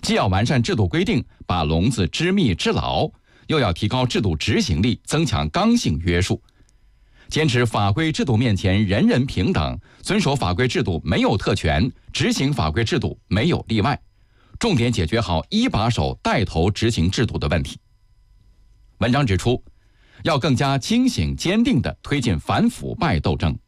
既要完善制度规定，把笼子织密织牢，又要提高制度执行力，增强刚性约束。坚持法规制度面前人人平等，遵守法规制度没有特权，执行法规制度没有例外，重点解决好一把手带头执行制度的问题。文章指出，要更加清醒坚定地推进反腐败斗争。